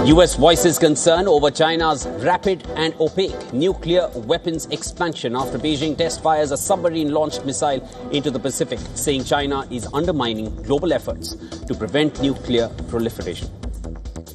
US voices concern over China's rapid and opaque nuclear weapons expansion after Beijing test fires a submarine-launched missile into the Pacific, saying China is undermining global efforts to prevent nuclear proliferation.